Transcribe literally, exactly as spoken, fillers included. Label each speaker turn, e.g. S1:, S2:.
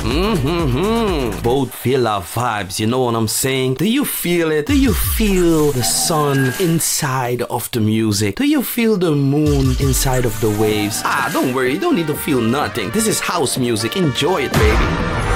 S1: Mm-hmm. Both feel our vibes, you know what I'm saying? Do you feel it? Do you feel the sun inside of the music? Do you feel the moon inside of the waves? Ah, don't worry, you don't need to feel nothing. This is house music. Enjoy it, baby.